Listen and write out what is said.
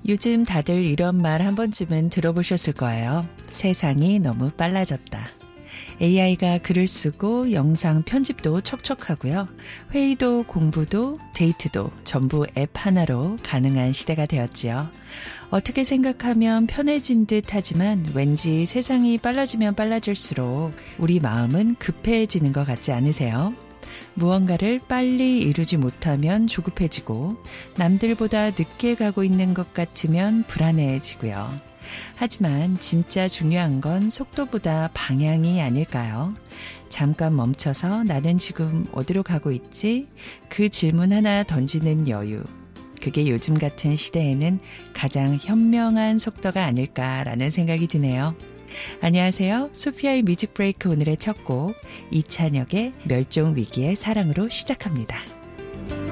요즘 다들 이런 말 한 번쯤은 들어보셨을 거예요. 세상이 너무 빨라졌다. AI가 글을 쓰고 영상 편집도 척척하고요. 회의도 공부도 데이트도 전부 앱 하나로 가능한 시대가 되었지요. 어떻게 생각하면 편해진 듯 하지만 왠지 세상이 빨라지면 빨라질수록 우리 마음은 급해지는 것 같지 않으세요? 무언가를 빨리 이루지 못하면 조급해지고 남들보다 늦게 가고 있는 것 같으면 불안해지고요. 하지만 진짜 중요한 건 속도보다 방향이 아닐까요? 잠깐 멈춰서 나는 지금 어디로 가고 있지? 그 질문 하나 던지는 여유. 그게 요즘 같은 시대에는 가장 현명한 속도가 아닐까라는 생각이 드네요. 안녕하세요. 소피아의 뮤직 브레이크 오늘의 첫 곡 이찬혁의 멸종 위기의 사랑으로 시작합니다.